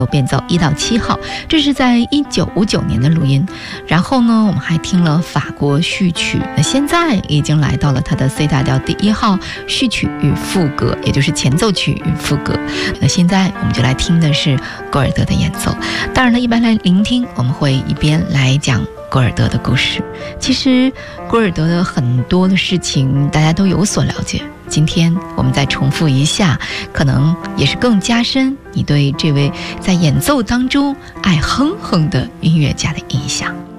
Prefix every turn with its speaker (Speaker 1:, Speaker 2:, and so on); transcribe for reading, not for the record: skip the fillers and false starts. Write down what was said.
Speaker 1: 变奏1到7号，这是在1959年的录音。然后呢，我们还听了法国序曲，那现在已经来到了它的 C 大调第1号序曲与副歌，也就是前奏曲与副歌。那现在我们就来听的是古尔德的演奏。当然了，一般来聆听，我们会一边来讲古尔德的故事。其实古尔德的很多的事情大家都有所了解，今天我们再重复一下，可能也是更加深你对这位在演奏当中爱哼哼的音乐家的印象。